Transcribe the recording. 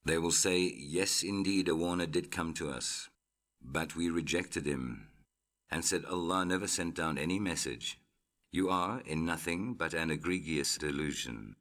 They will say, yes, indeed, a warner did come to us, but we rejected him and said Allah never sent down any message. You are in nothing but an egregious delusion.